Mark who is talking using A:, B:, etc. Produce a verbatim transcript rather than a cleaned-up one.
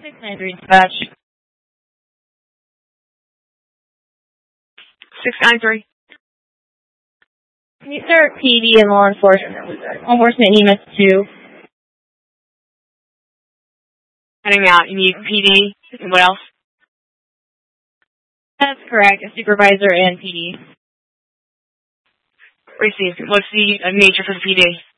A: six nine three dispatch.
B: six nine three.
A: Can you start P D and law enforcement? Law enforcement E M S two.
B: Heading out. You need P D and what else?
A: That's correct. A supervisor and P D.
B: Received. What's the uh, nature for the P D?